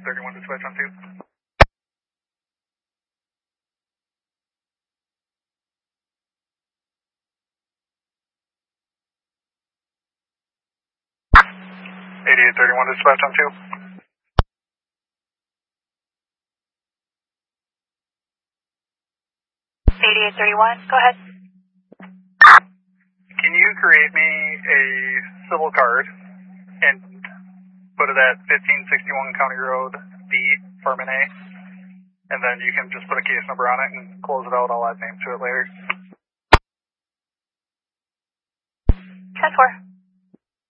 31 dispatch on 2. 8831 dispatch on 2. 8831, go ahead. Can you create me a civil card and put it at 1561 County Road B, Apartment A? And then you can just put a case number on it and close it out. I'll add names to it later. 10-4.